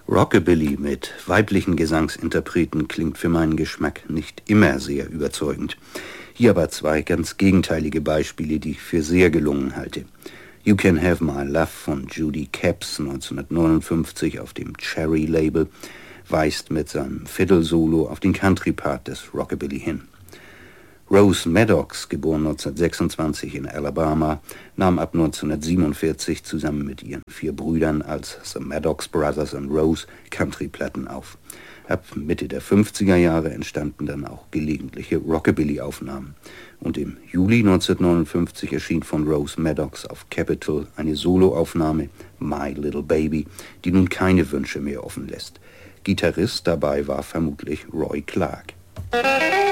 Rockabilly mit weiblichen Gesangsinterpreten klingt für meinen Geschmack nicht immer sehr überzeugend. Hier aber zwei ganz gegenteilige Beispiele, die ich für sehr gelungen halte. You Can Have My Love von Judy Capps 1959 auf dem Cherry-Label weist mit seinem Fiddle-Solo auf den Country-Part des Rockabilly hin. Rose Maddox, geboren 1926 in Alabama, nahm ab 1947 zusammen mit ihren 4 Brüdern als The Maddox Brothers and Rose Country-Platten auf. Ab Mitte der 50er Jahre entstanden dann auch gelegentliche Rockabilly-Aufnahmen. Und im Juli 1959 erschien von Rose Maddox auf Capitol eine Soloaufnahme, My Little Baby, die nun keine Wünsche mehr offen lässt. Gitarrist dabei war vermutlich Roy Clark.